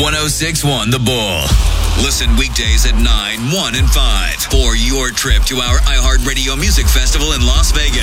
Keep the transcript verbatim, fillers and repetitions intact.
one oh six point one The Bull. Listen weekdays at nine, one, and five for your trip to our iHeartRadio Music Festival in Las Vegas.